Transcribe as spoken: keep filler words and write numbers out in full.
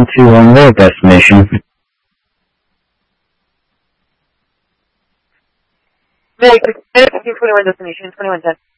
one two one road destination. Medic, twenty-one destination, twenty-one ten.